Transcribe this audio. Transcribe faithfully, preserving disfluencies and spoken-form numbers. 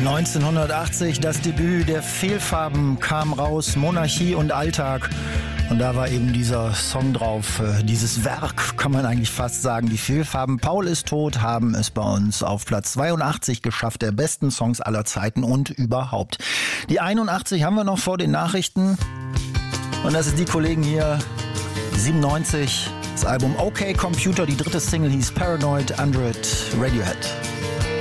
neunzehnhundertachtzig, das Debüt der Fehlfarben kam raus, Monarchie und Alltag. Und da war eben dieser Song drauf, dieses Werk, kann man eigentlich fast sagen. Die Fehlfarben, Paul ist tot, haben es bei uns auf Platz zweiundachtzig geschafft, der besten Songs aller Zeiten und überhaupt. Die einundachtzig haben wir noch vor den Nachrichten. Und das sind die Kollegen hier, siebenundneunzig, das Album OK Computer, die dritte Single hieß Paranoid, Android, Radiohead.